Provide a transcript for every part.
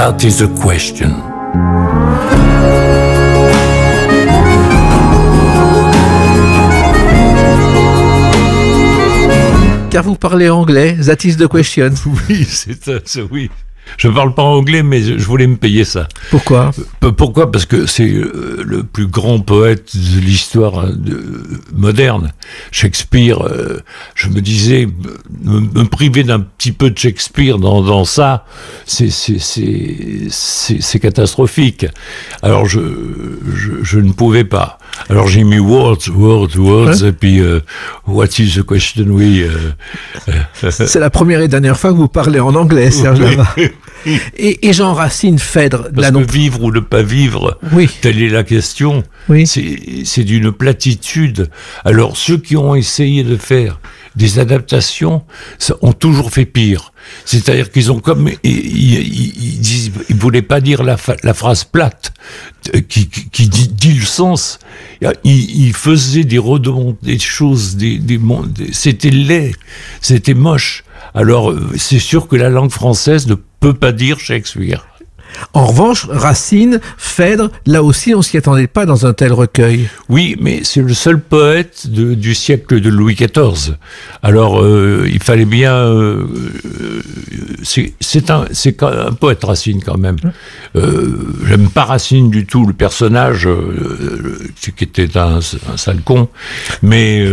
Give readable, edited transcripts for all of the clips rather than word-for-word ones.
That is the question. Car vous parlez anglais, that is the question. Oui, oui. Je parle pas anglais, mais je voulais me payer ça. Pourquoi ? Pourquoi ? Parce que c'est le plus grand poète de l'histoire moderne. Shakespeare, je me disais, me priver d'un petit peu de Shakespeare dans ça, c'est catastrophique. Alors je ne pouvais pas. Alors j'ai mis words, et puis what is the question, oui. C'est la première et dernière fois que vous parlez en anglais, Serge Lama. Et Jean Racine, Phèdre... Parce que vivre ou ne pas vivre, oui. Telle est la question. Oui. C'est d'une platitude. Alors ceux qui ont essayé de faire des adaptations ont toujours fait pire. C'est-à-dire qu'ils ont comme... Ils voulaient pas dire la phrase plate qui dit le sens. Ils faisaient des redondances, des choses, c'était laid, c'était moche. Alors, c'est sûr que la langue française ne peut pas dire Shakespeare. En revanche, Racine, Phèdre, là aussi, on s'y attendait pas dans un tel recueil. Oui, mais c'est le seul poète du siècle de Louis XIV. Alors, il fallait bien... c'est un poète, Racine, quand même. J'aime pas Racine du tout, le personnage, qui était un sale con. Mais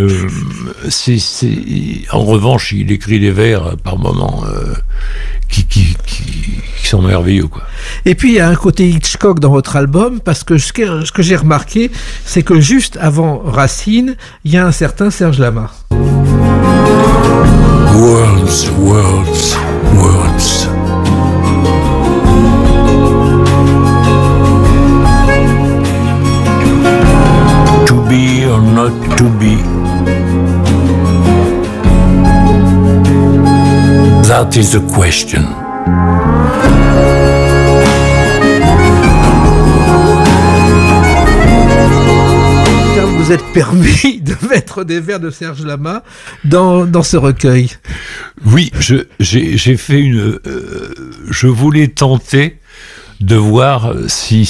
en revanche, il écrit des vers, par moments... qui sont merveilleux, quoi. Et puis il y a un côté Hitchcock dans votre album, parce que ce que j'ai remarqué, c'est que juste avant Racine, il y a un certain Serge Lama. Words, words, words. To be or not to be. That is the question. Vous êtes permis de mettre des vers de Serge Lama dans ce recueil. Oui, j'ai fait je voulais tenter de voir si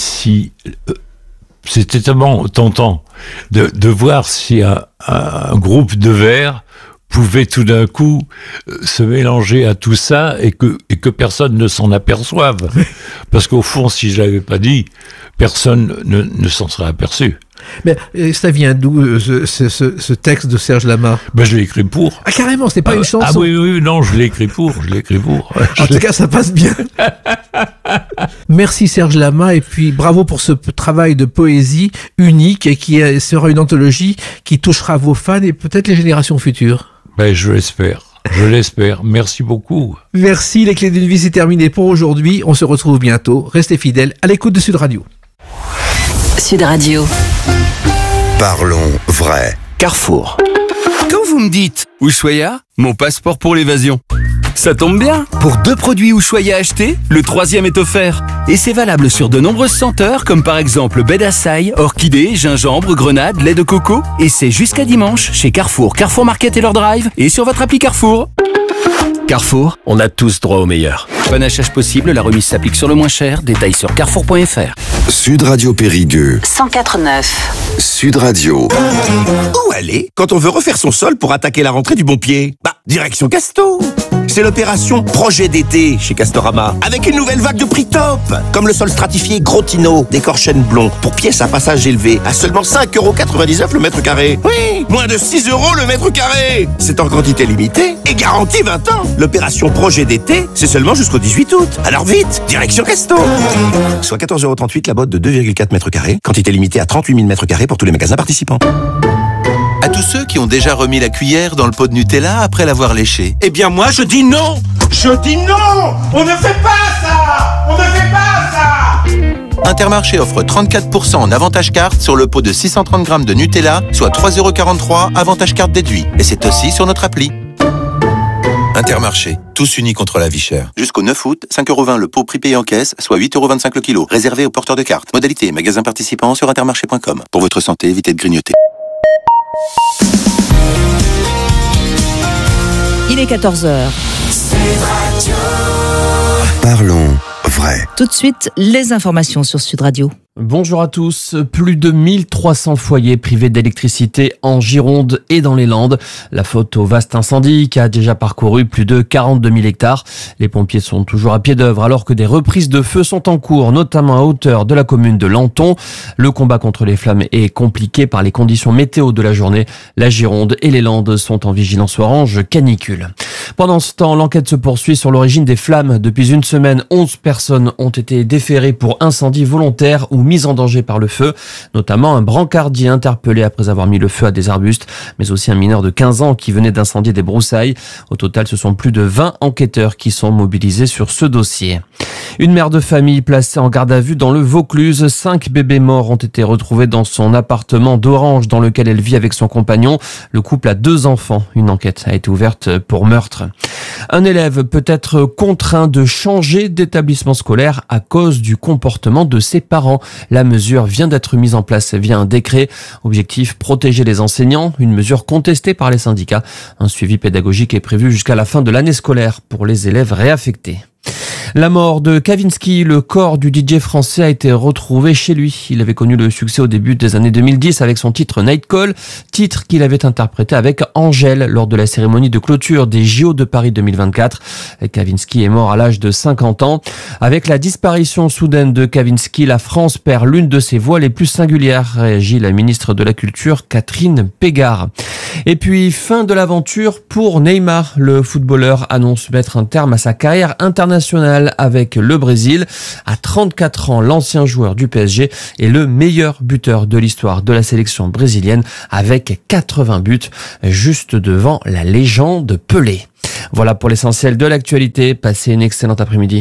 c'était tellement tentant de voir si un groupe de vers pouvait tout d'un coup se mélanger à tout ça et que personne ne s'en aperçoive. Parce qu'au fond, si je l'avais pas dit, personne ne s'en serait aperçu. Mais ça vient d'où ce texte de Serge Lama ? Ben, je l'ai écrit pour. Ah, carrément, c'est pas une chanson. Ah oui, non, je l'ai écrit pour. En tout cas, ça passe bien. Merci Serge Lama, et puis bravo pour ce travail de poésie unique et qui sera une anthologie qui touchera vos fans et peut-être les générations futures. Ben, je l'espère. Merci beaucoup. Merci, les clés d'une vie, c'est terminé pour aujourd'hui. On se retrouve bientôt. Restez fidèles à l'écoute de Sud Radio. Sud Radio. Parlons vrai. Carrefour. Quand vous me dites Ushuaïa, mon passeport pour l'évasion, ça tombe bien. Pour 2 produits Ushuaïa achetés, le 3e est offert. Et c'est valable sur de nombreuses senteurs, comme par exemple baie d'assailles, orchidée, gingembre, grenade, lait de coco. Et c'est jusqu'à dimanche chez Carrefour, Carrefour Market et leur drive, et sur votre appli Carrefour. Carrefour, on a tous droit au meilleur. Panachage possible, la remise s'applique sur le moins cher. Détails sur carrefour.fr. Sud Radio Périgueux. 104.9. Sud Radio. Où aller quand on veut refaire son sol pour attaquer la rentrée du bon pied ? Direction Casto. C'est l'opération Projet d'été chez Castorama, avec une nouvelle vague de prix top, comme le sol stratifié Grotino d'Écorchène Blond, pour pièces à passage élevé, à seulement 5,99€ le mètre carré. Oui, moins de 6€ le mètre carré. C'est en quantité limitée et garantie 20 ans. L'opération Projet d'été, c'est seulement jusqu'au 18 août. Alors vite, direction Casto. Soit 14,38€ la botte de 2,4 mètres carrés, quantité limitée à 38 000 mètres carrés pour tous les magasins participants. À tous ceux qui ont déjà remis la cuillère dans le pot de Nutella après l'avoir léché. Eh bien moi je dis non. Je dis non. On ne fait pas ça. On ne fait pas ça. Intermarché offre 34% en avantage carte sur le pot de 630 grammes de Nutella, soit 3,43€ avantage carte déduit. Et c'est aussi sur notre appli. Intermarché, tous unis contre la vie chère. Jusqu'au 9 août, 5,20€ le pot prix payé en caisse, soit 8,25€ le kilo. Réservé aux porteurs de cartes. Modalité, magasin participant sur intermarché.com. Pour votre santé, évitez de grignoter. Il est 14h. Parlons vrai. Tout de suite, les informations sur Sud Radio. Bonjour à tous. Plus de 1300 foyers privés d'électricité en Gironde et dans les Landes. La faute au vaste incendie qui a déjà parcouru plus de 42 000 hectares. Les pompiers sont toujours à pied d'œuvre alors que des reprises de feu sont en cours, notamment à hauteur de la commune de Lanton. Le combat contre les flammes est compliqué par les conditions météo de la journée. La Gironde et les Landes sont en vigilance orange canicule. Pendant ce temps, l'enquête se poursuit sur l'origine des flammes. Depuis une semaine, 11 personnes ont été déférées pour incendie volontaire ou mise en danger par le feu, notamment un brancardier interpellé après avoir mis le feu à des arbustes, mais aussi un mineur de 15 ans qui venait d'incendier des broussailles. Au total, ce sont plus de 20 enquêteurs qui sont mobilisés sur ce dossier. Une mère de famille placée en garde à vue dans le Vaucluse. 5 bébés morts ont été retrouvés dans son appartement d'Orange dans lequel elle vit avec son compagnon. Le couple a 2 enfants. Une enquête a été ouverte pour meurtre. Un élève peut être contraint de changer d'établissement scolaire à cause du comportement de ses parents. La mesure vient d'être mise en place via un décret. Objectif, protéger les enseignants. Une mesure contestée par les syndicats. Un suivi pédagogique est prévu jusqu'à la fin de l'année scolaire pour les élèves réaffectés. La mort de Kavinsky, le corps du DJ français a été retrouvé chez lui. Il avait connu le succès au début des années 2010 avec son titre Night Call, titre qu'il avait interprété avec Angèle lors de la cérémonie de clôture des JO de Paris 2024. Kavinsky est mort à l'âge de 50 ans. Avec la disparition soudaine de Kavinsky, la France perd l'une de ses voix les plus singulières, réagit la ministre de la Culture Catherine Pégard. Et puis, fin de l'aventure pour Neymar. Le footballeur annonce mettre un terme à sa carrière internationale avec le Brésil. À 34 ans, l'ancien joueur du PSG est le meilleur buteur de l'histoire de la sélection brésilienne avec 80 buts, juste devant la légende Pelé. Voilà pour l'essentiel de l'actualité. Passez une excellente après-midi.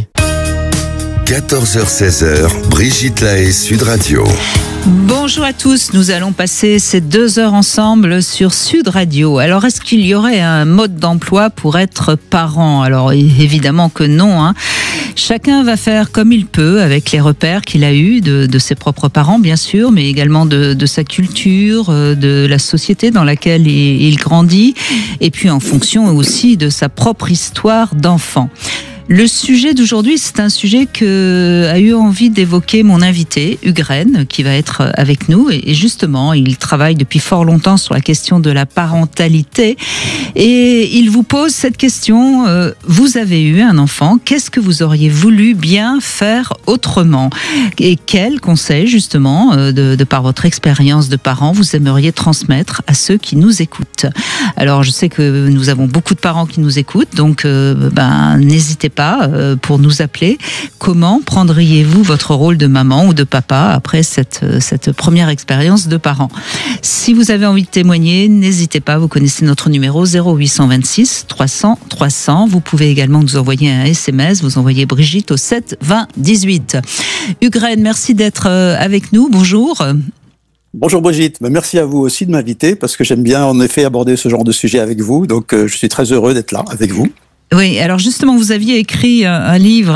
14h-16h, Brigitte Lahaie, Sud Radio. Bonjour à tous, nous allons passer ces 2 heures ensemble sur Sud Radio. Alors, est-ce qu'il y aurait un mode d'emploi pour être parent ? Alors, évidemment que non, hein. Chacun va faire comme il peut avec les repères qu'il a eus de ses propres parents, bien sûr, mais également de sa culture, de la société dans laquelle il grandit, et puis en fonction aussi de sa propre histoire d'enfant. Le sujet d'aujourd'hui, c'est un sujet que a eu envie d'évoquer mon invité, Hugues, qui va être avec nous. Et justement, il travaille depuis fort longtemps sur la question de la parentalité. Et il vous pose cette question, vous avez eu un enfant, qu'est-ce que vous auriez voulu bien faire autrement ? Et quels conseils, justement, de par votre expérience de parent, vous aimeriez transmettre à ceux qui nous écoutent ? Alors, je sais que nous avons beaucoup de parents qui nous écoutent, donc n'hésitez pas pour nous appeler. Comment prendriez-vous votre rôle de maman ou de papa après cette première expérience de parent ? Si vous avez envie de témoigner, n'hésitez pas, vous connaissez notre numéro 0826 300 300. Vous pouvez également nous envoyer un SMS, vous envoyez Brigitte au 7 20 18. Hugues, merci d'être avec nous. Bonjour. Bonjour Brigitte, merci à vous aussi de m'inviter parce que j'aime bien en effet aborder ce genre de sujet avec vous, donc je suis très heureux d'être là avec vous. Oui, alors justement, vous aviez écrit un livre,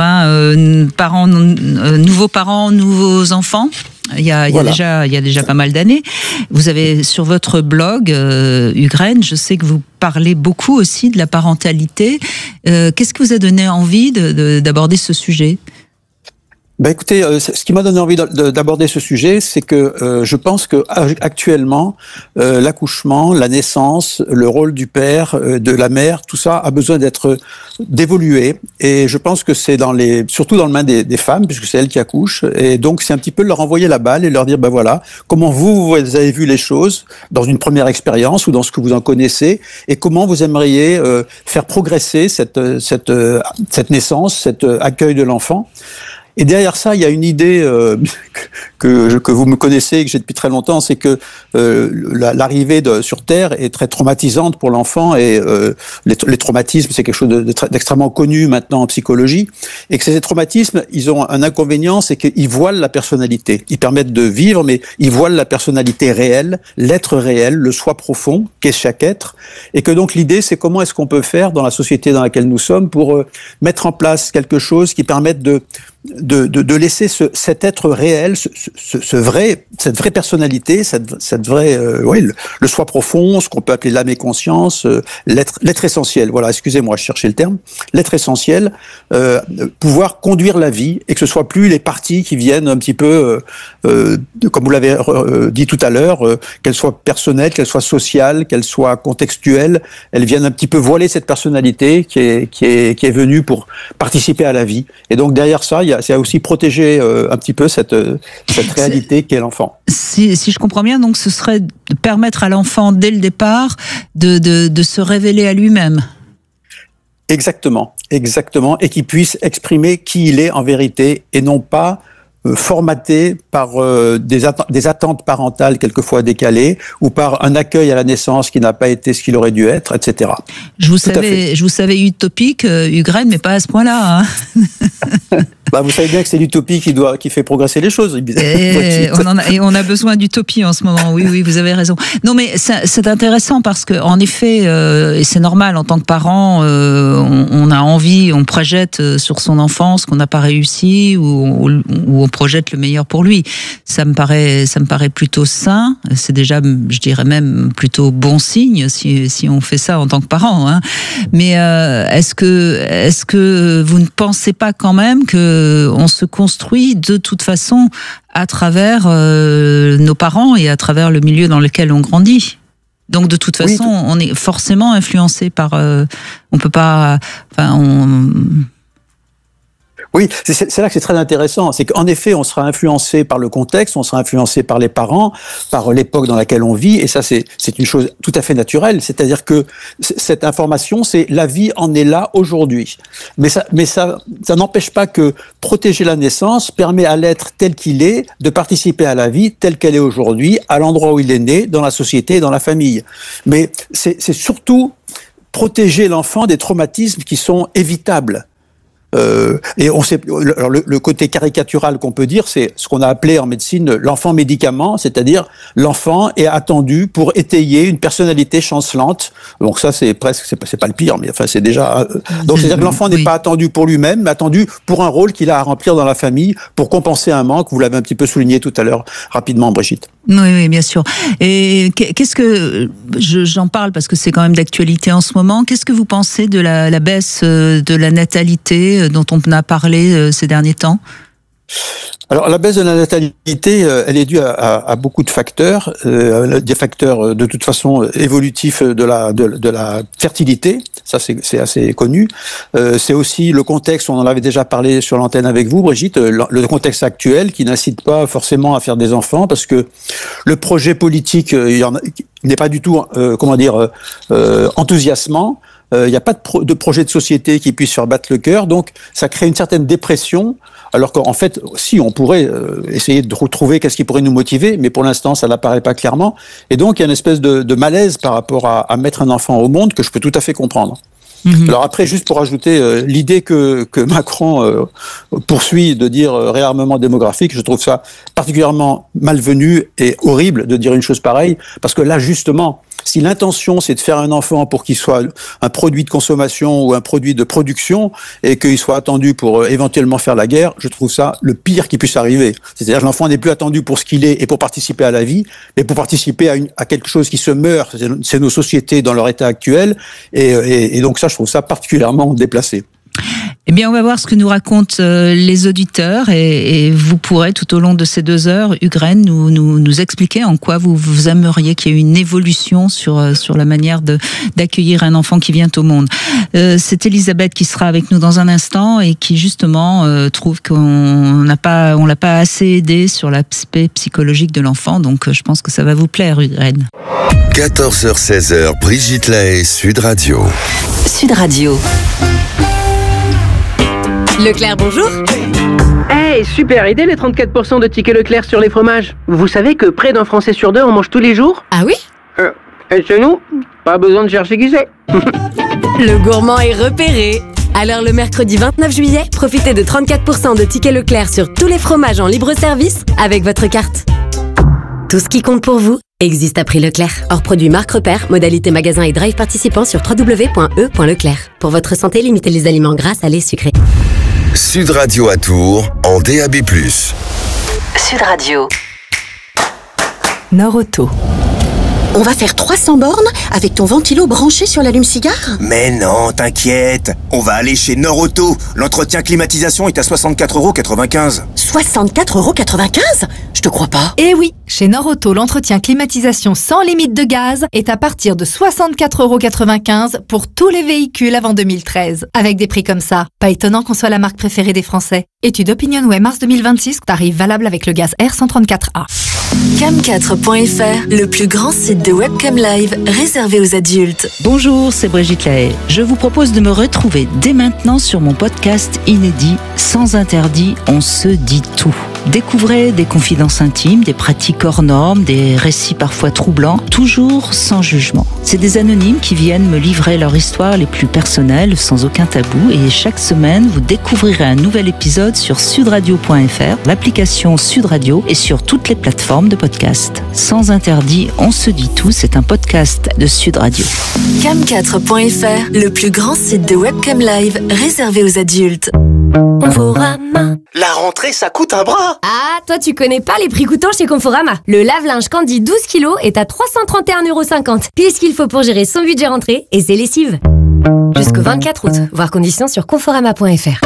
nouveaux parents, nouveaux enfants. Il y a déjà pas mal d'années. Vous avez sur votre blog, Hugues, je sais que vous parlez beaucoup aussi de la parentalité. Qu'est-ce qui vous a donné envie d'aborder ce sujet ? Écoutez, ce qui m'a donné envie d'aborder ce sujet, c'est que je pense que actuellement, l'accouchement, la naissance, le rôle du père, de la mère, tout ça a besoin d'évoluer. Et je pense que c'est surtout dans le main des femmes, puisque c'est elles qui accouchent. Et donc, c'est un petit peu leur envoyer la balle et leur dire, voilà, comment vous avez vu les choses dans une première expérience ou dans ce que vous en connaissez, et comment vous aimeriez faire progresser cette naissance, cet accueil de l'enfant. Et derrière ça, il y a une idée que vous me connaissez et que j'ai depuis très longtemps, c'est que l'arrivée sur Terre est très traumatisante pour l'enfant et les traumatismes, c'est quelque chose d'extrêmement connu maintenant en psychologie, et que ces traumatismes, ils ont un inconvénient, c'est qu'ils voilent la personnalité. Ils permettent de vivre, mais ils voilent la personnalité réelle, l'être réel, le soi profond qu'est chaque être, et que donc l'idée, c'est comment est-ce qu'on peut faire dans la société dans laquelle nous sommes pour mettre en place quelque chose qui permette de laisser cet être réel, cette vraie personnalité, cette vraie, le soi profond, ce qu'on peut appeler l'âme et conscience, l'être essentiel. Voilà, excusez-moi, je cherchais le terme. L'être essentiel, pouvoir conduire la vie et que ce soit plus les parties qui viennent un petit peu, comme vous l'avez dit tout à l'heure, qu'elles soient personnelles, qu'elles soient sociales, qu'elles soient contextuelles, elles viennent un petit peu voiler cette personnalité qui est venue pour participer à la vie. Et donc derrière ça, c'est aussi protéger un petit peu cette réalité qu'est l'enfant. Si je comprends bien, donc ce serait de permettre à l'enfant dès le départ de se révéler à lui-même. Exactement, et qu'il puisse exprimer qui il est en vérité et non pas formaté par des attentes parentales quelquefois décalées ou par un accueil à la naissance qui n'a pas été ce qu'il aurait dû être, etc. Je vous savais utopique, Ugren, mais pas à ce point-là. Hein. Vous savez bien que c'est l'utopie qui fait progresser les choses. On a besoin d'utopie en ce moment. Oui, vous avez raison. Non, mais c'est intéressant parce que, en effet, et c'est normal en tant que parent, on a envie, on projette sur son enfant ce qu'on n'a pas réussi ou on projette le meilleur pour lui. Ça me paraît plutôt sain. C'est déjà, je dirais même plutôt bon signe si on fait ça en tant que parent. Hein. Mais est-ce que vous ne pensez pas quand même que on se construit de toute façon à travers nos parents et à travers le milieu dans lequel on grandit. Donc de toute façon, on est forcément influencé par. On peut pas. Oui, c'est là que c'est très intéressant. C'est qu'en effet, on sera influencé par le contexte, on sera influencé par les parents, par l'époque dans laquelle on vit, et ça, c'est une chose tout à fait naturelle. C'est-à-dire que cette information, c'est la vie en est là aujourd'hui. Mais ça n'empêche pas que protéger la naissance permet à l'être tel qu'il est de participer à la vie telle qu'elle est aujourd'hui, à l'endroit où il est né, dans la société et dans la famille. Mais c'est surtout protéger l'enfant des traumatismes qui sont évitables. Et on sait, alors le côté caricatural qu'on peut dire, c'est ce qu'on a appelé en médecine l'enfant médicament, c'est-à-dire l'enfant est attendu pour étayer une personnalité chancelante. Donc ça, c'est pas le pire, mais enfin c'est déjà. Donc c'est-à-dire que l'enfant n'est pas attendu pour lui-même, mais attendu pour un rôle qu'il a à remplir dans la famille pour compenser un manque. Vous l'avez un petit peu souligné tout à l'heure rapidement, Brigitte. Oui, bien sûr. Et qu'est-ce que j'en parle parce que c'est quand même d'actualité en ce moment. Qu'est-ce que vous pensez de la baisse de la natalité dont on a parlé ces derniers temps? Alors la baisse de la natalité, elle est due à beaucoup de facteurs, des facteurs de toute façon évolutifs de la fertilité, ça c'est assez connu. C'est aussi le contexte, on en avait déjà parlé sur l'antenne avec vous, Brigitte, le contexte actuel qui n'incite pas forcément à faire des enfants parce que le projet politique n'est pas du tout, enthousiasmant. Il n'y a pas de projet de société qui puisse faire battre le cœur, donc ça crée une certaine dépression, alors qu'en fait, si, on pourrait essayer de retrouver qu'est-ce qui pourrait nous motiver, mais pour l'instant, ça n'apparaît pas clairement, et donc il y a une espèce de malaise par rapport à mettre un enfant au monde que je peux tout à fait comprendre. Alors après, juste pour ajouter l'idée que Macron poursuit de dire réarmement démographique, je trouve ça particulièrement malvenu et horrible de dire une chose pareille, parce que là, justement, si l'intention c'est de faire un enfant pour qu'il soit un produit de consommation ou un produit de production et qu'il soit attendu pour éventuellement faire la guerre, je trouve ça le pire qui puisse arriver. C'est-à-dire que l'enfant n'est plus attendu pour ce qu'il est et pour participer à la vie, mais pour participer à quelque chose qui se meurt. C'est nos sociétés dans leur état actuel et donc ça, je trouve ça particulièrement déplacé. Eh bien, on va voir ce que nous racontent les auditeurs et vous pourrez tout au long de ces 2 heures, Ugren, nous expliquer en quoi vous aimeriez qu'il y ait une évolution sur la manière d'accueillir un enfant qui vient au monde. C'est Elisabeth qui sera avec nous dans un instant et qui justement trouve qu'on l'a pas assez aidé sur l'aspect psychologique de l'enfant. Donc, je pense que ça va vous plaire, Ugren. 14h-16h, Brigitte Lahaie, Sud Radio. Sud Radio. Leclerc, bonjour. Hey, super idée les 34% de tickets Leclerc sur les fromages. Vous savez que près d'un Français sur 2 en mange tous les jours? Ah oui? Et chez nous, pas besoin de chercher qui c'est. Le gourmand est repéré. Alors le mercredi 29 juillet, profitez de 34% de tickets Leclerc sur tous les fromages en libre service avec votre carte. Tout ce qui compte pour vous existe à prix Leclerc. Hors produit marque repère, modalité magasin et drive participants sur www.e.leclerc. Pour votre santé, limitez les aliments gras, salés, sucrés. Sud Radio à Tours en DAB+. Sud Radio. Norauto. On va faire 300 bornes avec ton ventilo branché sur l'allume-cigare ? Mais non, t'inquiète. On va aller chez Norauto. L'entretien climatisation est à 64,95 €. 64,95 €? Je te crois pas. Eh oui, chez Norauto, l'entretien climatisation sans limite de gaz est à partir de 64,95 € pour tous les véhicules avant 2013. Avec des prix comme ça, pas étonnant qu'on soit la marque préférée des Français. Étude OpinionWay mars 2026, tarif valable avec le gaz R134A. Cam4.fr, le plus grand site de webcam live réservé aux adultes. Bonjour, c'est Brigitte Lahaye. Je vous propose de me retrouver dès maintenant sur mon podcast inédit Sans interdit, on se dit tout. Découvrez des confidences intimes, des pratiques hors normes, des récits parfois troublants, toujours sans jugement. C'est des anonymes qui viennent me livrer leur histoire les plus personnelles, sans aucun tabou, et chaque semaine, vous découvrirez un nouvel épisode sur sudradio.fr, l'application Sud Radio et sur toutes les plateformes de podcast. Sans interdit, on se dit tout, c'est un podcast de Sud Radio. Cam4.fr, le plus grand site de webcam live réservé aux adultes. Conforama. La rentrée, ça coûte un bras. Ah, toi tu connais pas les prix coûtants chez Conforama. Le lave-linge Candy 12 kg est à 331,50 €. Pile ce qu'il faut pour gérer son budget rentrée et ses lessives. Jusqu'au 24 août. Voir conditions sur conforama.fr.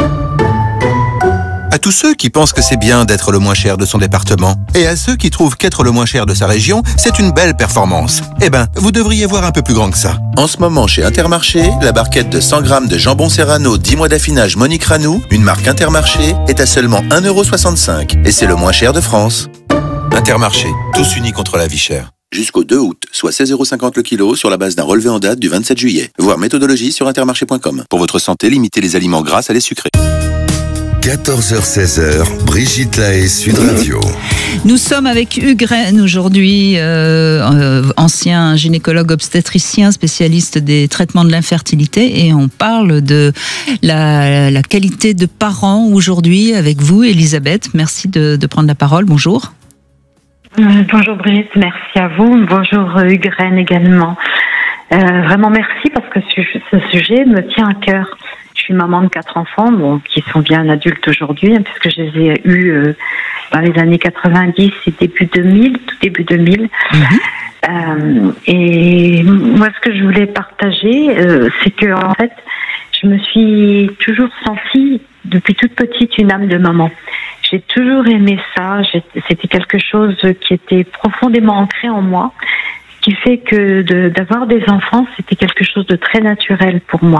À tous ceux qui pensent que c'est bien d'être le moins cher de son département, et à ceux qui trouvent qu'être le moins cher de sa région, c'est une belle performance. Eh ben, vous devriez voir un peu plus grand que ça. En ce moment, chez Intermarché, la barquette de 100 grammes de jambon serrano 10 mois d'affinage Monique Ranou, une marque Intermarché, est à seulement 1,65 €. Et c'est le moins cher de France. Intermarché, tous unis contre la vie chère. Jusqu'au 2 août, soit 16,50 € le kilo sur la base d'un relevé en date du 27 juillet. Voir méthodologie sur intermarché.com. Pour votre santé, limitez les aliments gras à les sucrés. 14h-16h, Brigitte Lahaye, Sud Radio. Nous sommes avec Hugues Rennes aujourd'hui, ancien gynécologue obstétricien, spécialiste des traitements de l'infertilité, et on parle de la qualité de parent aujourd'hui avec vous, Elisabeth. Merci de prendre la parole. Bonjour. Bonjour Brigitte, merci à vous. Bonjour Hugues Rennes également. Vraiment merci parce que ce sujet me tient à cœur. Je suis maman de 4 enfants, qui sont bien adultes aujourd'hui, puisque je les ai eus dans les années 90 et début 2000. Et moi, ce que je voulais partager, c'est que en fait, je me suis toujours sentie, depuis toute petite, une âme de maman. J'ai toujours aimé ça. C'était quelque chose qui était profondément ancré en moi, qui fait que d'avoir des enfants, c'était quelque chose de très naturel pour moi.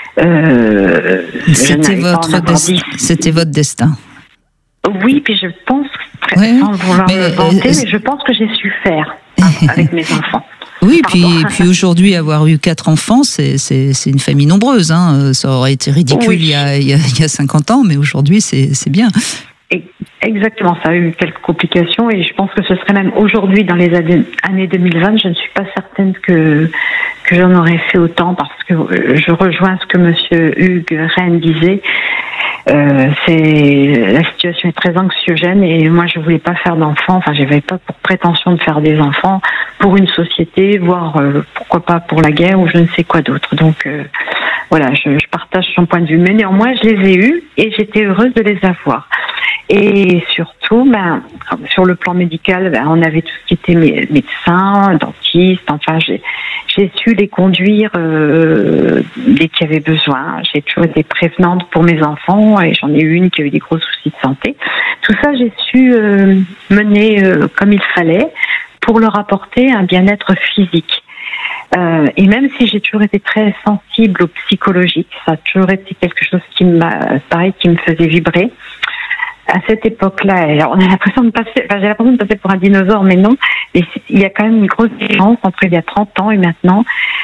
C'était votre destin. Oui, puis je pense, sans vouloir me vanter, mais je pense que j'ai su faire avec mes enfants. Oui, puis aujourd'hui, avoir eu 4 enfants, c'est une famille nombreuse. Ça aurait été ridicule il y a 50 ans, mais aujourd'hui, c'est bien. Exactement, ça a eu quelques complications et je pense que ce serait même aujourd'hui, dans les années 2020, je ne suis pas certaine que j'en aurais fait autant, parce que je rejoins ce que monsieur Hugues Rennes disait. La situation est très anxiogène et moi je voulais pas faire d'enfants, j'avais pas pour prétention de faire des enfants pour une société, voire pourquoi pas pour la guerre ou je ne sais quoi d'autre. Donc voilà, je partage son point de vue, mais néanmoins je les ai eus et j'étais heureuse de les avoir. Et surtout, sur le plan médical, on avait tout ce qui était médecins, dentistes, j'ai su les conduire dès qu'il y avait besoin. J'ai toujours été prévenante pour mes enfants et j'en ai eu une qui a eu des gros soucis de santé. Tout ça, j'ai su mener comme il fallait pour leur apporter un bien-être physique. Et même si j'ai toujours été très sensible au psychologique, ça a toujours été quelque chose qui me faisait vibrer. À cette époque-là, on a l'impression de passer, j'ai l'impression de passer pour un dinosaure, mais non. Et il y a quand même une grosse différence entre il y a 30 ans et maintenant.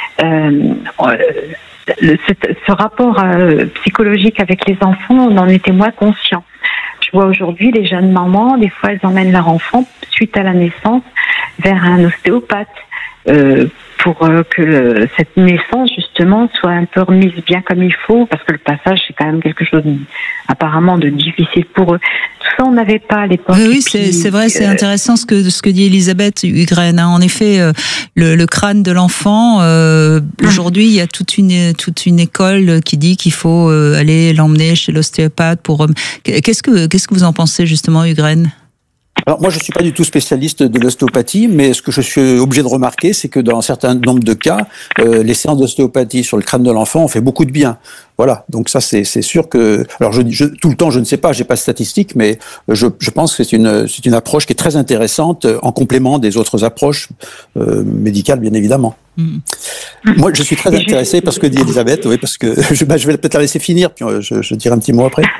Ce rapport psychologique avec les enfants, on en était moins conscient. Je vois aujourd'hui les jeunes mamans, des fois elles emmènent leur enfant suite à la naissance vers un ostéopathe pour que cette naissance justement soit un peu remise bien comme il faut, parce que le passage c'est quand même quelque chose apparemment de difficile pour eux. Tout ça, on n'avait pas à l'époque. Oui, c'est vrai, c'est intéressant ce que dit Elisabeth Ugren. Hein. En effet, le crâne de l'enfant. Aujourd'hui, il y a toute une école qui dit qu'il faut aller l'emmener chez l'ostéopathe pour. Qu'est-ce que vous en pensez justement, Ugren? Alors moi, je suis pas du tout spécialiste de l'ostéopathie, mais ce que je suis obligé de remarquer, c'est que dans un certain nombre de cas, les séances d'ostéopathie sur le crâne de l'enfant ont fait beaucoup de bien. Voilà, donc ça c'est sûr que. Alors tout le temps, je ne sais pas, j'ai pas de statistiques, mais je pense que c'est une approche qui est très intéressante en complément des autres approches médicales, bien évidemment. Moi, je suis très intéressé par ce que dit Elisabeth, oui, parce que je vais peut-être la laisser finir, puis je dirai un petit mot après.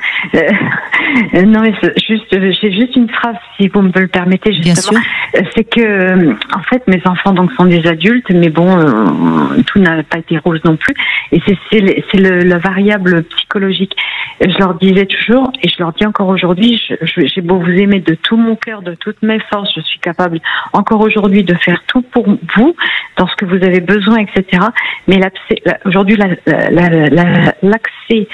Non, mais j'ai juste une phrase, si vous me le permettez, justement. C'est que, en fait, mes enfants donc sont des adultes, mais bon, tout n'a pas été rose non plus. Et c'est la variable psychologique. Je leur disais toujours, et je leur dis encore aujourd'hui, j'ai beau vous aimer de tout mon cœur, de toutes mes forces, je suis capable encore aujourd'hui de faire tout pour vous, dans ce que vous avez besoin, etc. Mais aujourd'hui, l'accès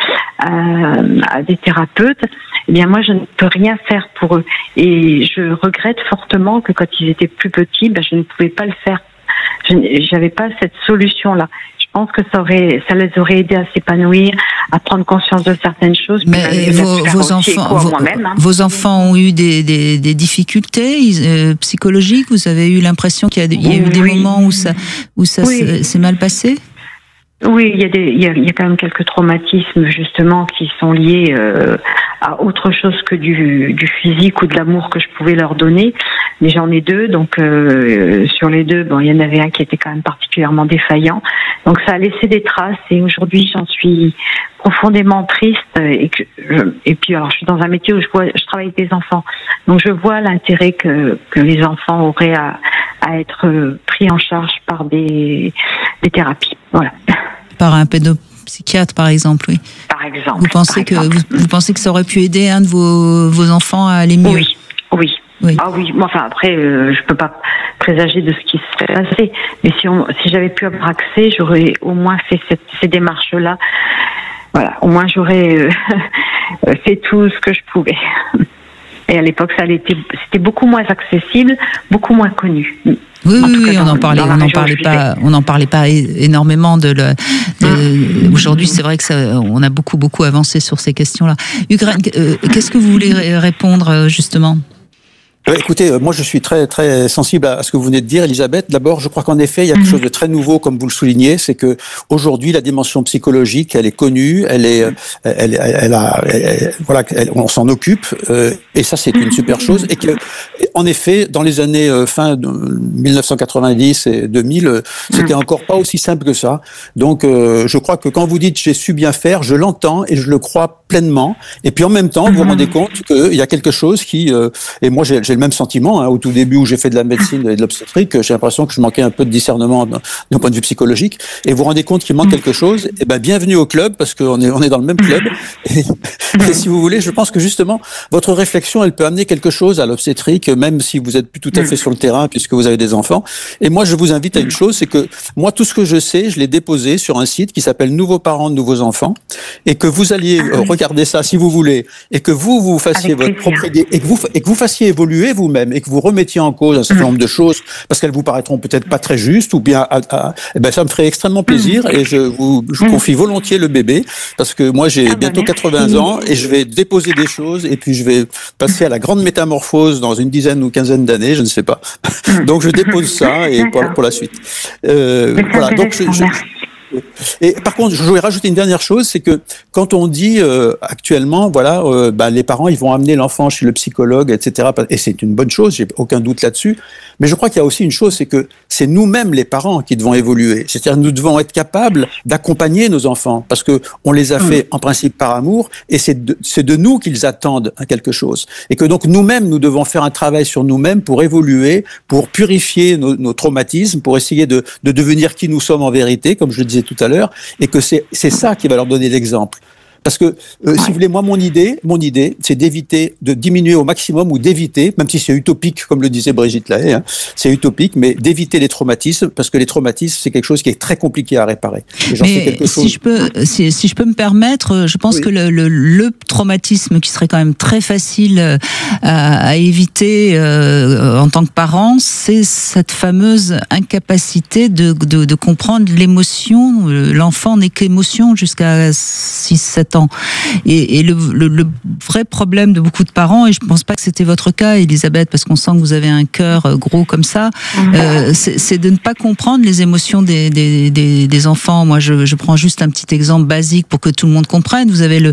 à des thérapeutes, eh bien moi je ne peux rien faire pour eux. Et je regrette fortement que quand ils étaient plus petits, je ne pouvais pas le faire. J'avais pas cette solution-là. Je pense que ça les aurait aidés à s'épanouir, à prendre conscience de certaines choses. Mais vos enfants ont eu des difficultés psychologiques. Vous avez eu l'impression qu'il y a eu des moments où ça s'est mal passé? Oui, il y a quand même quelques traumatismes justement qui sont liés à autre chose que du physique ou de l'amour que je pouvais leur donner. Mais j'en ai deux, donc sur les deux, il y en avait un qui était quand même particulièrement défaillant. Donc ça a laissé des traces et aujourd'hui j'en suis profondément triste et puis alors je suis dans un métier où je travaille avec des enfants, donc je vois l'intérêt que les enfants auraient à être pris en charge par des thérapies. Voilà. Par un pédopsychiatre, par exemple, oui. Par exemple. Vous pensez que ça aurait pu aider un de vos enfants à aller mieux? Oui. Ah oui. Enfin après, je peux pas présager de ce qui se serait passé. Mais si j'avais pu avoir accès, j'aurais au moins fait ces démarches-là. Voilà. Au moins j'aurais fait tout ce que je pouvais. Et à l'époque, c'était beaucoup moins accessible, beaucoup moins connu. Oui, on n'en parlait pas énormément aujourd'hui. C'est vrai que on a beaucoup avancé sur ces questions-là. Ugren, qu'est-ce que vous voulez répondre justement? Écoutez, moi je suis très très sensible à ce que vous venez de dire, Elisabeth. D'abord, je crois qu'en effet, il y a quelque chose de très nouveau, comme vous le soulignez, c'est que aujourd'hui la dimension psychologique, elle est connue, on s'en occupe, et ça c'est une super chose. Et que, en effet, dans les années fin de 1990 et 2000, c'était encore pas aussi simple que ça. Donc, je crois que quand vous dites j'ai su bien faire, je l'entends et je le crois pleinement. Et puis en même temps, vous vous rendez compte qu'il y a quelque chose qui, et moi j'ai le même sentiment, au tout début où j'ai fait de la médecine et de l'obstétrique, j'ai l'impression que je manquais un peu de discernement d'un point de vue psychologique, et vous vous rendez compte qu'il manque quelque chose, et bienvenue au club, parce qu'on est dans le même club, et si vous voulez, je pense que justement, votre réflexion, elle peut amener quelque chose à l'obstétrique, même si vous êtes plus tout à fait sur le terrain, puisque vous avez des enfants, et moi je vous invite à une chose, c'est que moi tout ce que je sais, je l'ai déposé sur un site qui s'appelle Nouveaux parents de nouveaux enfants, et que vous alliez regarder ça si vous voulez, et que vous fassiez votre propre idée, et que vous fassiez évoluer vous-même et que vous remettiez en cause un certain nombre de choses parce qu'elles vous paraîtront peut-être pas très justes ou bien ça me ferait extrêmement plaisir et je vous confie volontiers le bébé parce que moi j'ai bientôt 80 ans et je vais déposer des choses et puis je vais passer à la grande métamorphose dans une dizaine ou quinzaine d'années, je ne sais pas. Donc je dépose ça et pour la suite. Voilà, donc et par contre, je voulais rajouter une dernière chose, c'est que quand on dit actuellement, les parents ils vont amener l'enfant chez le psychologue, etc. Et c'est une bonne chose, j'ai aucun doute là-dessus. Mais je crois qu'il y a aussi une chose, c'est que c'est nous-mêmes les parents qui devons évoluer. C'est-à-dire nous devons être capables d'accompagner nos enfants parce que on les a fait en principe par amour et c'est de nous qu'ils attendent quelque chose. Et que donc nous-mêmes nous devons faire un travail sur nous-mêmes pour évoluer, pour purifier nos traumatismes, pour essayer de devenir qui nous sommes en vérité, comme je le disais tout à l'heure, et que c'est ça qui va leur donner l'exemple. Parce que, si vous voulez, moi, mon idée, c'est d'éviter, de diminuer au maximum ou d'éviter, même si c'est utopique, comme le disait Brigitte Lahaye, hein, c'est utopique, mais d'éviter les traumatismes, parce que les traumatismes, c'est quelque chose qui est très compliqué à réparer. Mais si je peux me permettre, je pense que le traumatisme qui serait quand même très facile à éviter en tant que parent, c'est cette fameuse incapacité de comprendre l'émotion. L'enfant n'est qu'émotion jusqu'à 6-7 ans. Et le vrai problème de beaucoup de parents, et je ne pense pas que c'était votre cas, Elisabeth, parce qu'on sent que vous avez un cœur gros comme ça, c'est de ne pas comprendre les émotions des enfants. Moi, je prends juste un petit exemple basique pour que tout le monde comprenne. Vous avez le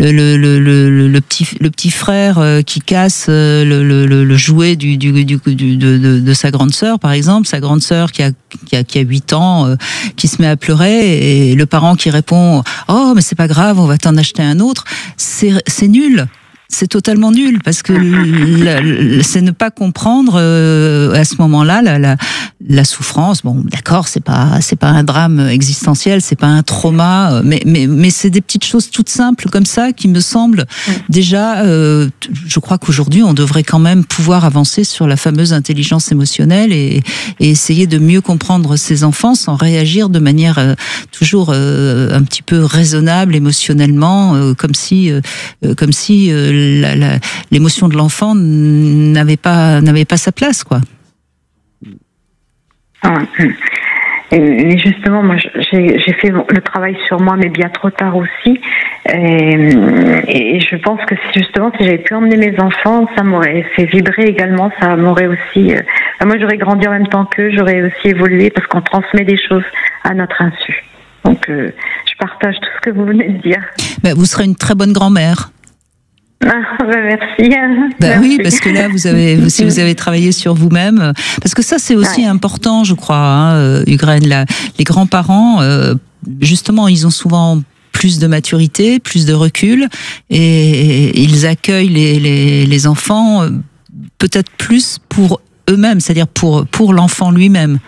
petit frère qui casse le jouet de sa grande sœur, par exemple, sa grande sœur qui a 8 ans, qui se met à pleurer, et le parent qui répond « Oh, mais c'est pas grave, on va t'en acheter un autre », c'est nul. C'est totalement nul, parce que c'est ne pas comprendre à ce moment-là la souffrance. Bon, d'accord, c'est pas un drame existentiel, c'est pas un trauma, mais c'est des petites choses toutes simples comme ça qui me semblent déjà. Je crois qu'aujourd'hui, on devrait quand même pouvoir avancer sur la fameuse intelligence émotionnelle et essayer de mieux comprendre ses enfants sans réagir de manière toujours un petit peu raisonnable émotionnellement, comme si l'émotion de l'enfant n'avait pas sa place, quoi. Et justement, moi, j'ai fait le travail sur moi, mais bien trop tard aussi. Et je pense que si j'avais pu emmener mes enfants, ça m'aurait fait vibrer également. Ça m'aurait aussi. Moi, j'aurais grandi en même temps qu'eux, j'aurais aussi évolué parce qu'on transmet des choses à notre insu. Donc, je partage tout ce que vous venez de dire. Vous serez une très bonne grand-mère. Merci. Merci. Oui, parce que là, si vous avez travaillé sur vous-même, parce que ça, c'est aussi important, je crois, Ugraine, les grands-parents, justement, ils ont souvent plus de maturité, plus de recul, et ils accueillent les enfants peut-être plus pour eux-mêmes, c'est-à-dire pour l'enfant lui-même.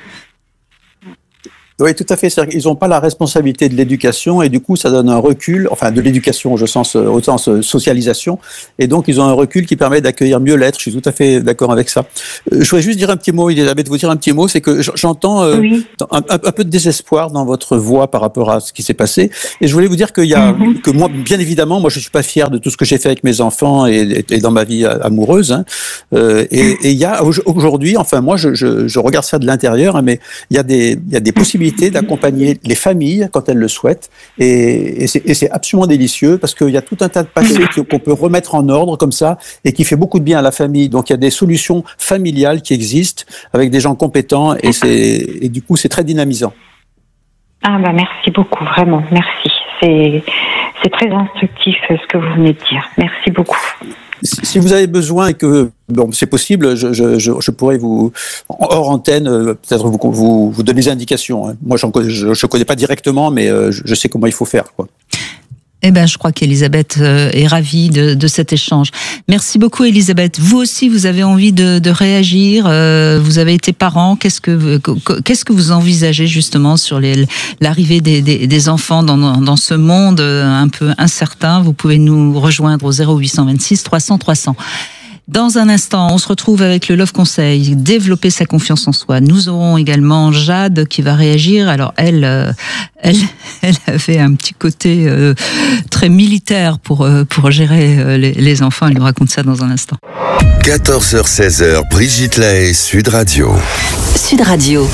Oui, tout à fait. Ils n'ont pas la responsabilité de l'éducation et du coup, ça donne un recul, enfin de l'éducation au sens socialisation, et donc ils ont un recul qui permet d'accueillir mieux l'être. Je suis tout à fait d'accord avec ça. Je voudrais juste dire un petit mot, Elisabeth, vous dire un petit mot, c'est que j'entends un peu de désespoir dans votre voix par rapport à ce qui s'est passé, et je voulais vous dire qu'il y a, que moi, bien évidemment, moi je suis pas fier de tout ce que j'ai fait avec mes enfants et dans ma vie amoureuse, hein. Et il y a aujourd'hui, enfin moi je regarde ça de l'intérieur, hein, mais il y a des possibilités d'accompagner les familles quand elles le souhaitent, et c'est absolument délicieux parce qu'il y a tout un tas de passés qu'on peut remettre en ordre comme ça et qui fait beaucoup de bien à la famille. Donc il y a des solutions familiales qui existent avec des gens compétents et du coup c'est très dynamisant. Merci beaucoup, vraiment, merci. C'est très instructif ce que vous venez de dire. Merci beaucoup. Si vous avez besoin et que c'est possible, je pourrais vous, hors antenne, peut-être vous donner des indications. Hein. Moi, je connais pas directement, mais je sais comment il faut faire, quoi. Je crois qu'Elisabeth est ravie de cet échange. Merci beaucoup, Elisabeth. Vous aussi, vous avez envie de réagir. Vous avez été parent. Qu'est-ce que vous envisagez justement sur l'arrivée des enfants dans ce monde un peu incertain? Vous pouvez nous rejoindre au 0826 300 300. Dans un instant, on se retrouve avec le Love Conseil, développer sa confiance en soi. Nous aurons également Jade qui va réagir. Alors elle avait un petit côté très militaire pour gérer les enfants. Elle nous raconte ça dans un instant. 14h-16h, Brigitte Lahaye, Sud Radio. Sud Radio.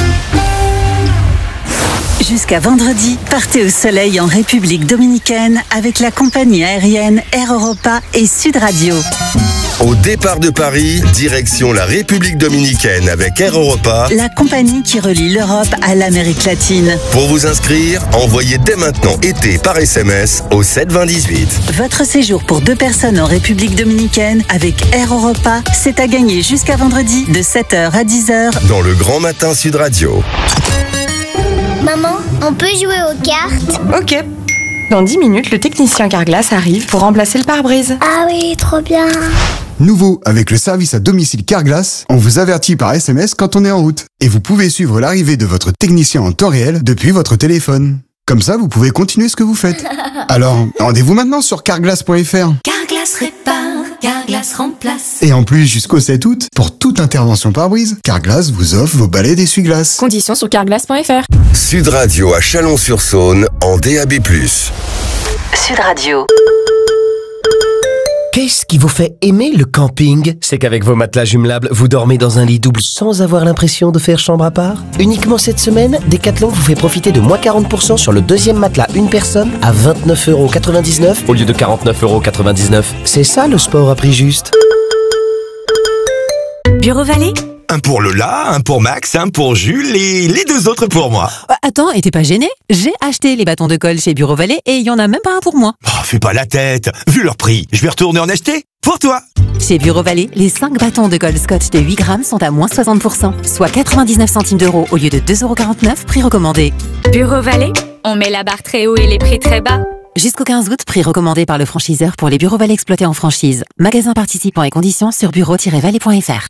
Jusqu'à vendredi, partez au soleil en République dominicaine avec la compagnie aérienne Air Europa et Sud Radio. Au départ de Paris, direction la République dominicaine avec Air Europa, la compagnie qui relie l'Europe à l'Amérique latine. Pour vous inscrire, envoyez dès maintenant été par SMS au 72018. Votre séjour pour 2 personnes en République dominicaine avec Air Europa, c'est à gagner jusqu'à vendredi de 7h à 10h dans le Grand Matin Sud Radio. Maman, on peut jouer aux cartes? Ok. Dans 10 minutes, le technicien Carglass arrive pour remplacer le pare-brise. Ah oui, trop bien. Nouveau, avec le service à domicile Carglass, on vous avertit par SMS quand on est en route. Et vous pouvez suivre l'arrivée de votre technicien en temps réel depuis votre téléphone. Comme ça, vous pouvez continuer ce que vous faites. Alors, rendez-vous maintenant sur carglass.fr. Carglass répare, Carglass remplace. Et en plus, jusqu'au 7 août, pour toute intervention pare-brise, Carglass vous offre vos balais d'essuie-glace. Conditions sur carglass.fr. Sud Radio à Chalon-sur-Saône en DAB+. Sud Radio. Qu'est-ce qui vous fait aimer le camping? C'est qu'avec vos matelas jumelables, vous dormez dans un lit double sans avoir l'impression de faire chambre à part. Uniquement cette semaine, Decathlon vous fait profiter de moins 40% sur le deuxième matelas une personne à 29,99€ au lieu de 49,99€. C'est ça le sport à prix juste. Bureau Vallée? Un pour Lola, un pour Max, un pour Jules et les 2 autres pour moi. Attends, et t'es pas gêné? J'ai acheté les bâtons de colle chez Bureau Vallée et il y en a même pas un pour moi. Oh, fais pas la tête. Vu leur prix, je vais retourner en acheter pour toi. Chez Bureau Vallée, les 5 bâtons de colle Scotch de 8 grammes sont à moins 60%, soit 99 centimes d'euros au lieu de 2,49€, prix recommandé. Bureau Vallée? On met la barre très haut et les prix très bas. Jusqu'au 15 août, prix recommandé par le franchiseur pour les Bureau Vallée exploités en franchise. Magasin participant et conditions sur bureau-vallée.fr.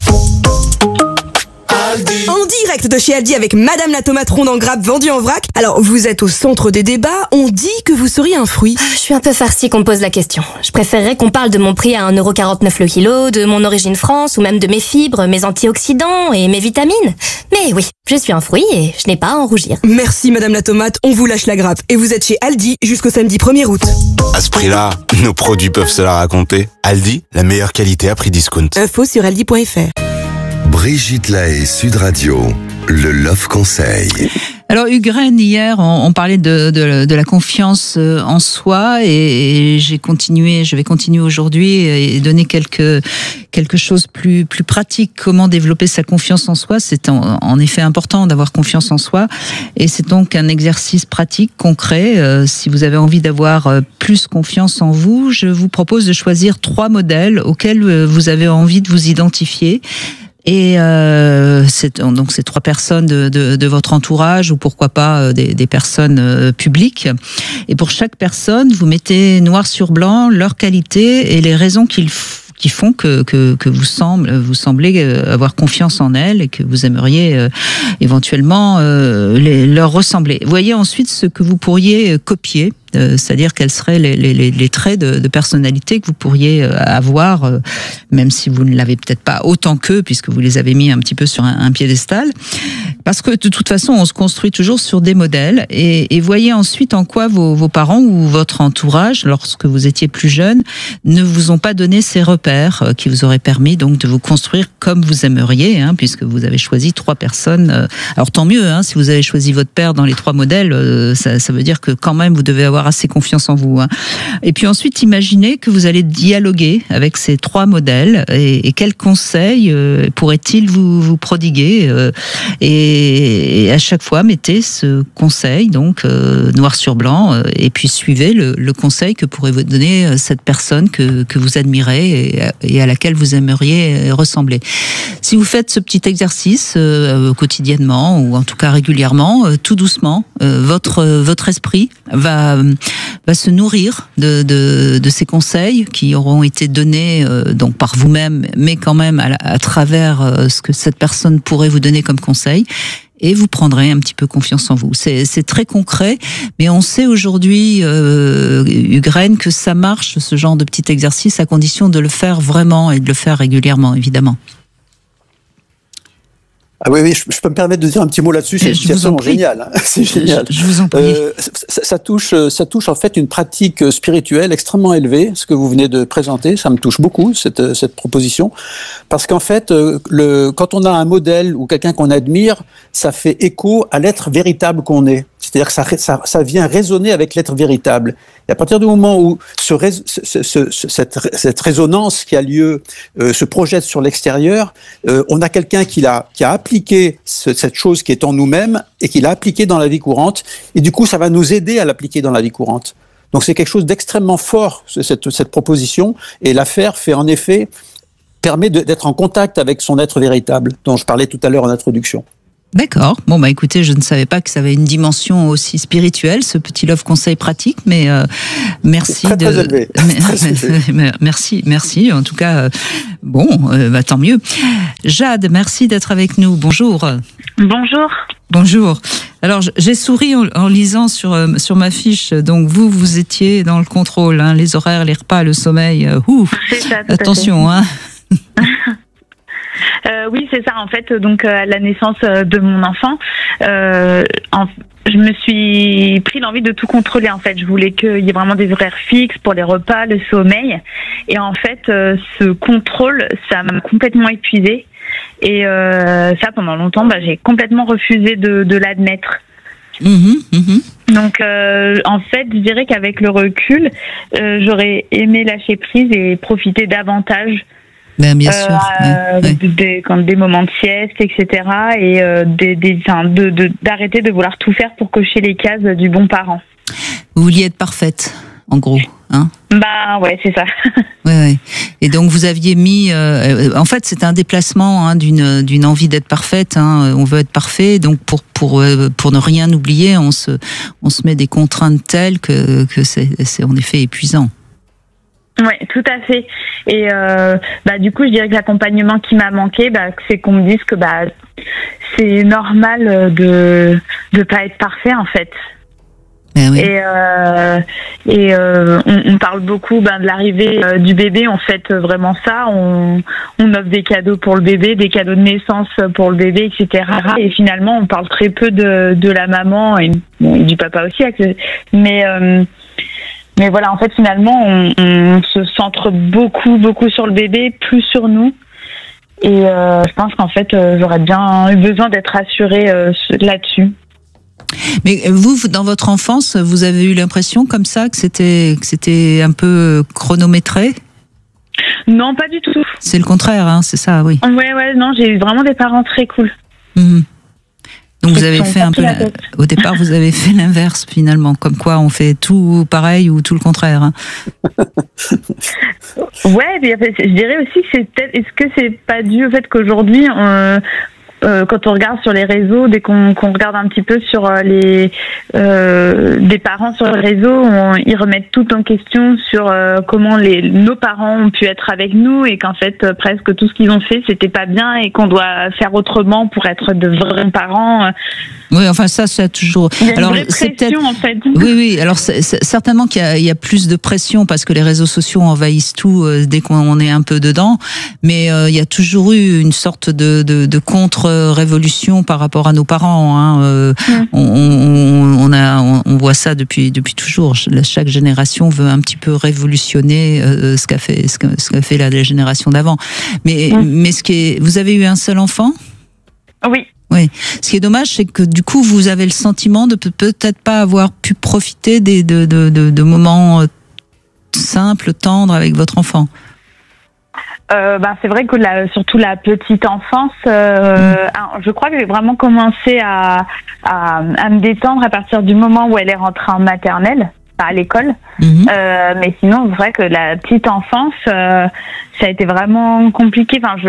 En direct de chez Aldi avec Madame la tomate ronde en grappe vendue en vrac. Alors, vous êtes au centre des débats, on dit que vous seriez un fruit. Je suis un peu farcie qu'on me pose la question. Je préférerais qu'on parle de mon prix à 1,49€ le kilo, de mon origine France, ou même de mes fibres, mes antioxydants et mes vitamines. Mais oui, je suis un fruit et je n'ai pas à en rougir. Merci Madame la tomate, on vous lâche la grappe. Et vous êtes chez Aldi jusqu'au samedi 1er août. À ce prix-là, nos produits peuvent se la raconter. Aldi, la meilleure qualité à prix discount. Info sur aldi.fr. Brigitte Lahaie, Sud Radio, le Love Conseil. Alors Ukraine, hier, on parlait de la confiance en soi et je vais continuer aujourd'hui et donner quelque chose plus pratique. Comment développer sa confiance en soi? C'est en effet important d'avoir confiance en soi et c'est donc un exercice pratique, concret. Si vous avez envie d'avoir plus confiance en vous, je vous propose de choisir 3 modèles auxquels vous avez envie de vous identifier. Et donc c'est 3 personnes de votre entourage ou pourquoi pas des personnes publiques. Et pour chaque personne, vous mettez noir sur blanc leurs qualités et les raisons qui font que vous semblez avoir confiance en elles et que vous aimeriez éventuellement leur ressembler. Voyez ensuite ce que vous pourriez copier. C'est-à-dire quels seraient les traits de personnalité que vous pourriez avoir, même si vous ne l'avez peut-être pas autant qu'eux, puisque vous les avez mis un petit peu sur un piédestal. Parce que de toute façon, on se construit toujours sur des modèles. Et voyez ensuite en quoi vos parents ou votre entourage, lorsque vous étiez plus jeune, ne vous ont pas donné ces repères qui vous auraient permis donc de vous construire comme vous aimeriez, puisque vous avez choisi 3 personnes. Alors tant mieux, si vous avez choisi votre père dans les 3 modèles, ça veut dire que quand même vous devez avoir assez confiance en vous. Et puis ensuite, imaginez que vous allez dialoguer avec ces 3 modèles et quels conseils pourraient-ils vous prodiguer et à chaque fois, mettez ce conseil, donc noir sur blanc, et puis suivez le conseil que pourrait vous donner cette personne que vous admirez et à laquelle vous aimeriez ressembler. Si vous faites ce petit exercice quotidiennement ou en tout cas régulièrement, tout doucement, votre esprit va se nourrir de ces conseils qui auront été donnés donc par vous-même, mais quand même à travers ce que cette personne pourrait vous donner comme conseil. Et vous prendrez un petit peu confiance en vous. C'est très concret, mais on sait aujourd'hui, Ukraine, que ça marche, ce genre de petit exercice, à condition de le faire vraiment et de le faire régulièrement, évidemment. Ah oui, je peux me permettre de dire un petit mot là-dessus, c'est absolument génial. C'est génial. Je vous en prie. Ça touche en fait une pratique spirituelle extrêmement élevée, ce que vous venez de présenter. Ça me touche beaucoup, cette proposition. Parce qu'en fait, quand on a un modèle ou quelqu'un qu'on admire, ça fait écho à l'être véritable qu'on est. C'est-à-dire que ça vient résonner avec l'être véritable. Et à partir du moment où cette résonance qui a lieu se projette sur l'extérieur, on a quelqu'un qui a appliqué cette chose qui est en nous-mêmes et qui l'a appliquée dans la vie courante. Et du coup, ça va nous aider à l'appliquer dans la vie courante. Donc c'est quelque chose d'extrêmement fort, cette proposition. Et la faire en effet, permet d'être en contact avec son être véritable, dont je parlais tout à l'heure en introduction. D'accord. Bon, bah écoutez, je ne savais pas que ça avait une dimension aussi spirituelle, ce petit love conseil pratique, mais merci très élevé. Merci. En tout cas, bah, tant mieux. Jade, merci d'être avec nous. Bonjour. Bonjour. Alors, j'ai souri en lisant sur ma fiche. Donc, vous étiez dans le contrôle, hein, les horaires, les repas, le sommeil. C'est ça, tout attention, à fait. Hein. Oui, c'est ça. En fait, donc à la naissance de mon enfant, je me suis pris l'envie de tout contrôler. En fait, je voulais qu'il y ait vraiment des horaires fixes pour les repas, le sommeil. Et en fait, ce contrôle, ça m'a complètement épuisée. Et ça, pendant longtemps, j'ai complètement refusé de l'admettre. Donc, en fait, je dirais qu'avec le recul, j'aurais aimé lâcher prise et profiter davantage. Ben, bien sûr. Des moments de sieste, etc. Et d'arrêter de vouloir tout faire pour cocher les cases du bon parent. Vous vouliez être parfaite, en gros, hein? Bah ouais, c'est ça. Ouais. Et donc vous aviez mis, en fait, c'est un déplacement d'une envie d'être parfaite. Hein. On veut être parfait, donc pour ne rien oublier, on se met des contraintes telles que c'est en effet épuisant. Ouais, tout à fait. Et du coup, je dirais que l'accompagnement qui m'a manqué, c'est qu'on me dise que c'est normal de pas être parfait en fait. Oui. Et on parle beaucoup de l'arrivée du bébé. On fait vraiment ça. On offre des cadeaux pour le bébé, des cadeaux de naissance pour le bébé, etc. Et finalement, on parle très peu de la maman et du papa aussi. Mais voilà, en fait, finalement, on se centre beaucoup sur le bébé, plus sur nous. Et je pense qu'en fait, j'aurais bien eu besoin d'être rassurée là-dessus. Mais vous, dans votre enfance, vous avez eu l'impression comme ça que c'était un peu chronométré ? Non, pas du tout. C'est le contraire, hein, c'est ça, oui. Ouais, non, j'ai eu vraiment des parents très cool. Donc vous avez fait un peu, au départ, vous avez fait l'inverse finalement, comme quoi on fait tout pareil ou tout le contraire. Hein. Ouais, mais je dirais aussi que est-ce que c'est pas dû au fait qu'aujourd'hui, quand on regarde sur les réseaux, dès qu'on regarde un petit peu sur des parents sur les réseaux, ils remettent tout en question sur comment nos parents ont pu être avec nous et qu'en fait presque tout ce qu'ils ont fait c'était pas bien et qu'on doit faire autrement pour être de vrais parents. Oui, enfin ça c'est toujours. Il y a une vraie pression en fait. Oui. Alors c'est certainement qu'il y a plus de pression parce que les réseaux sociaux envahissent tout dès qu'on est un peu dedans. Mais il y a toujours eu une sorte de contre-révolution par rapport à nos parents. Hein. On voit ça depuis toujours. Chaque génération veut un petit peu révolutionner ce qu'a fait la génération d'avant. Mais vous avez eu un seul enfant ? Oui. Ce qui est dommage, c'est que du coup, vous avez le sentiment de peut-être pas avoir pu profiter de moments simples, tendres avec votre enfant. C'est vrai que surtout la petite enfance, je crois que j'ai vraiment commencé à me détendre à partir du moment où elle est rentrée en maternelle, à l'école. Mais sinon, c'est vrai que la petite enfance, ça a été vraiment compliqué. Enfin,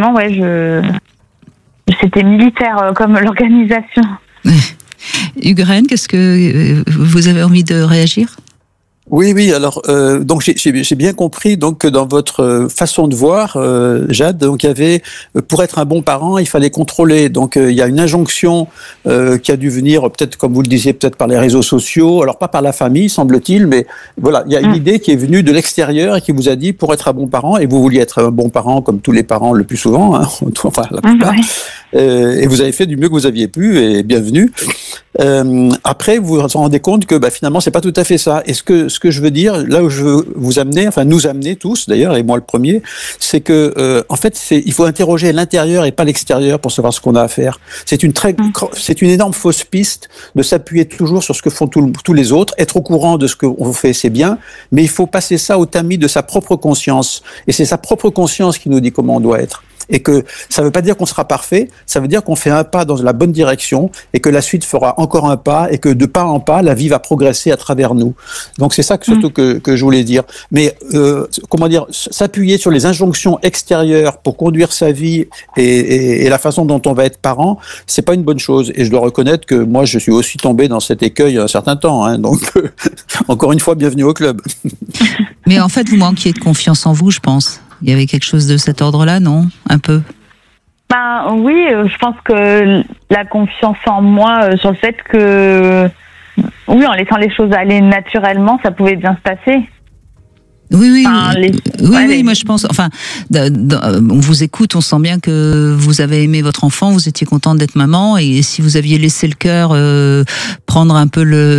c'était militaire comme l'organisation. Hugues, qu'est-ce que vous avez envie de réagir ? Oui. Alors, donc j'ai bien compris donc que dans votre façon de voir, Jade, donc il y avait pour être un bon parent, il fallait contrôler. Donc il y a une injonction qui a dû venir peut-être, comme vous le disiez, peut-être par les réseaux sociaux, alors pas par la famille, semble-t-il, mais voilà, il y a une idée qui est venue de l'extérieur et qui vous a dit pour être un bon parent, et vous vouliez être un bon parent comme tous les parents le plus souvent, hein, enfin la plupart. Et vous avez fait du mieux que vous aviez pu, et bienvenue. Après, vous vous rendez compte que finalement, c'est pas tout à fait ça. Et ce que je veux dire, là où je veux vous amener, enfin nous amener tous d'ailleurs, et moi le premier, c'est que en fait, il faut interroger l'intérieur et pas l'extérieur pour savoir ce qu'on a à faire. C'est une énorme fausse piste de s'appuyer toujours sur ce que font tous les autres. Être au courant de ce qu'on fait, c'est bien, mais il faut passer ça au tamis de sa propre conscience. Et c'est sa propre conscience qui nous dit comment on doit être. et que ça ne veut pas dire qu'on sera parfait, ça veut dire qu'on fait un pas dans la bonne direction et que la suite fera encore un pas et que de pas en pas, la vie va progresser à travers nous. Donc c'est ça surtout que je voulais dire. Mais comment dire, s'appuyer sur les injonctions extérieures pour conduire sa vie et la façon dont on va être parent, c'est pas une bonne chose. Et je dois reconnaître que moi, je suis aussi tombé dans cet écueil un certain temps. Hein, donc, encore une fois, bienvenue au club. Mais en fait, vous manquiez de confiance en vous, je pense. Il y avait quelque chose de cet ordre-là, non? Un peu? Oui, je pense que la confiance en moi sur le fait que, oui, en laissant les choses aller naturellement, ça pouvait bien se passer. Oui, moi je pense, on vous écoute, on sent bien que vous avez aimé votre enfant, vous étiez contente d'être maman, et si vous aviez laissé le cœur prendre un peu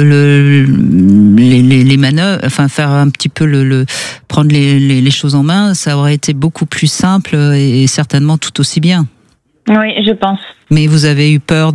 les manœuvres, enfin faire un petit peu prendre les choses en main, ça aurait été beaucoup plus simple et certainement tout aussi bien. Oui, je pense. Mais vous avez eu peur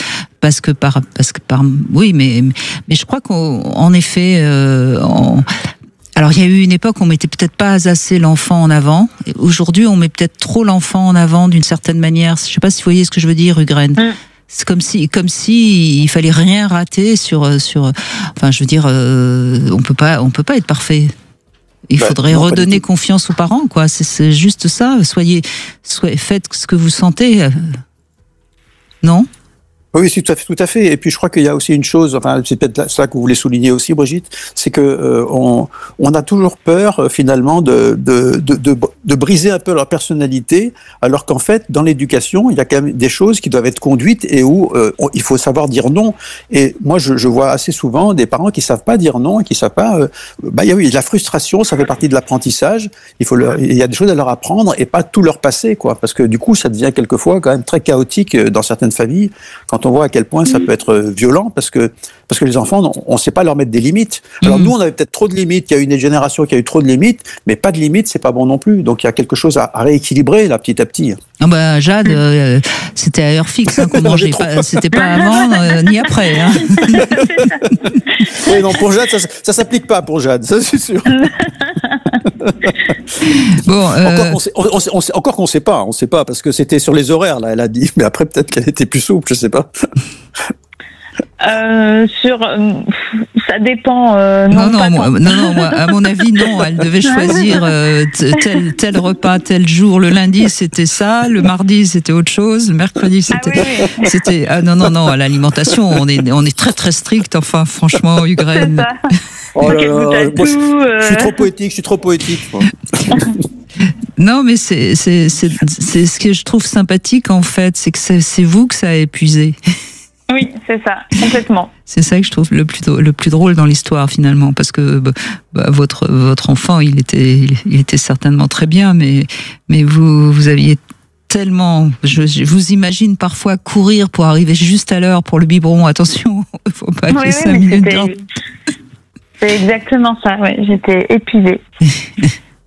oui, mais je crois qu'en effet, alors il y a eu une époque où on mettait peut-être pas assez l'enfant en avant. Aujourd'hui, on met peut-être trop l'enfant en avant d'une certaine manière. Je sais pas si vous voyez ce que je veux dire, Ugren. C'est comme si il fallait rien rater sur. Enfin, je veux dire, on peut pas être parfait. Il faudrait redonner confiance aux parents, quoi. C'est juste ça. Faites ce que vous sentez. Non? Oui, c'est tout à fait. Et puis je crois qu'il y a aussi une chose, enfin c'est peut-être ça que vous voulez souligner aussi, Brigitte, c'est que on a toujours peur finalement de briser un peu leur personnalité, alors qu'en fait dans l'éducation il y a quand même des choses qui doivent être conduites et où il faut savoir dire non. Et moi je vois assez souvent des parents qui savent pas dire non et qui savent pas. Oui, la frustration, ça fait partie de l'apprentissage. Il y a des choses à leur apprendre et pas tout leur passer, quoi, parce que du coup ça devient quelquefois quand même très chaotique dans certaines familles quand on voit à quel point ça peut être violent, parce que les enfants, on ne sait pas leur mettre des limites. Alors nous, on avait peut-être trop de limites, il y a une génération qui a eu trop de limites, mais pas de limites, c'est pas bon non plus. Donc il y a quelque chose à rééquilibrer là, petit à petit. Jade, c'était à heure fixe qu'on mangeait, c'était pas avant ni après. Hein. Oui, non, pour Jade, ça s'applique pas pour Jade, ça c'est sûr. Bon, encore qu'on ne sait pas, on sait pas parce que c'était sur les horaires là, elle a dit, mais après peut-être qu'elle était plus souple, je sais pas. Ça dépend. Moi, à mon avis, non. Elle devait choisir tel repas, tel jour. Le lundi, c'était ça. Le mardi, c'était autre chose. Le mercredi, c'était. Ah non. À l'alimentation, on est très très strict. Enfin, franchement, Ugren. Oh là là, je suis trop poétique. Moi. Non, mais c'est ce que je trouve sympathique en fait, c'est que c'est vous que ça a épuisé. Oui, c'est ça, complètement. C'est ça que je trouve le plus drôle dans l'histoire finalement, parce que votre enfant, il était certainement très bien, mais vous aviez tellement, je vous imagine parfois courir pour arriver juste à l'heure pour le biberon. Attention, il faut pas qu'il y ait 5 minutes d'heure. C'est exactement ça. Ouais, j'étais épuisée.